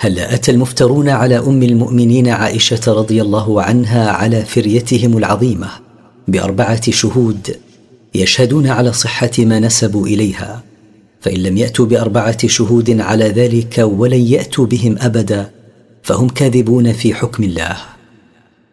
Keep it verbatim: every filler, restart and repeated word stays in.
هلا أتى المفترون على أم المؤمنين عائشة رضي الله عنها على فريتهم العظيمة بأربعة شهود يشهدون على صحة ما نسبوا إليها، فإن لم يأتوا بأربعة شهود على ذلك ولن يأتوا بهم أبدا فهم كاذبون في حكم الله.